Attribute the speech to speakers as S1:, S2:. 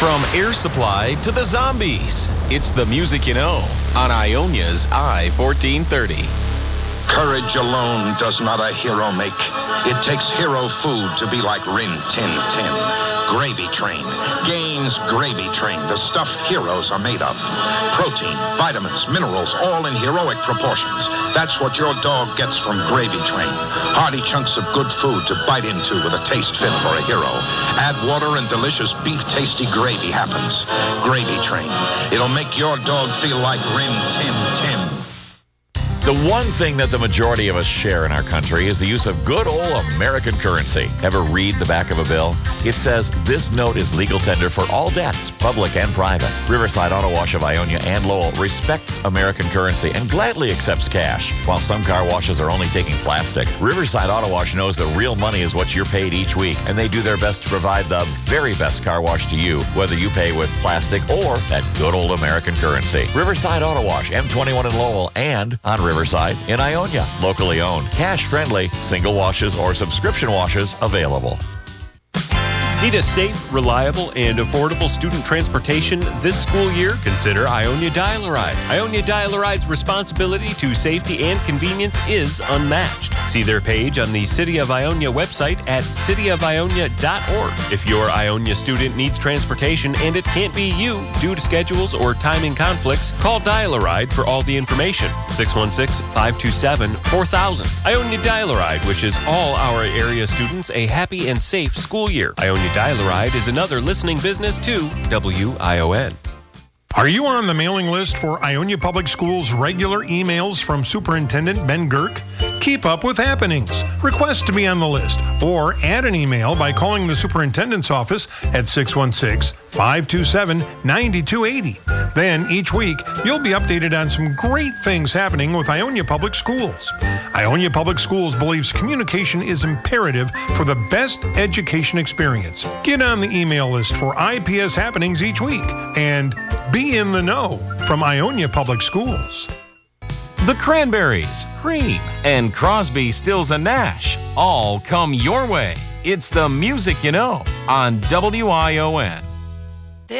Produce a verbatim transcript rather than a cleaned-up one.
S1: From Air Supply to the zombies, it's the music you know on Ionia's I fourteen thirty.
S2: Courage alone does not a hero make. It takes hero food to be like Rin Tin Tin. Gravy Train. Gaines Gravy Train. The stuff heroes are made of. Protein, vitamins, minerals, all in heroic proportions. That's what your dog gets from Gravy Train. Hearty chunks of good food to bite into with a taste fit for a hero. Add water and delicious beef tasty gravy happens. Gravy Train. It'll make your dog feel like Rin Tin Tin.
S3: The one thing that the majority of us share in our country is the use of good old American currency. Ever read the back of a bill? It says, this note is legal tender for all debts, public and private. Riverside Auto Wash of Ionia and Lowell respects American currency and gladly accepts cash. While some car washes are only taking plastic, Riverside Auto Wash knows that real money is what you're paid each week, and they do their best to provide the very best car wash to you, whether you pay with plastic or that good old American currency. Riverside Auto Wash, M twenty-one in Lowell, and on Riverside in Ionia. Locally owned, cash-friendly, single washes or subscription washes available.
S4: Need a safe, reliable, and affordable student transportation this school year? Consider Ionia Dial-A-Ride. Ionia Dial-A-Ride's responsibility to safety and convenience is unmatched. See their page on the City of Ionia website at city of ionia dot org. If your Ionia student needs transportation and it can't be you due to schedules or timing conflicts, call Dial-A-Ride for all the information. six one six, five two seven, four thousand. Ionia Dial-A-Ride wishes all our area students a happy and safe school year. Ionia Dial-A-Ride is another listening business to W I O N.
S5: Are you on the mailing list for Ionia Public Schools' regular emails from Superintendent Ben Girk? Keep up with happenings. Request to be on the list or add an email by calling the superintendent's office at six one six, five two seven, nine two eight zero. Then each week, you'll be updated on some great things happening with Ionia Public Schools. Ionia Public Schools believes communication is imperative for the best education experience. Get on the email list for I P S happenings each week and be in the know from Ionia Public Schools.
S1: The Cranberries, Cream, and Crosby, Stills and Nash all come your way. It's the music you know on W I O N.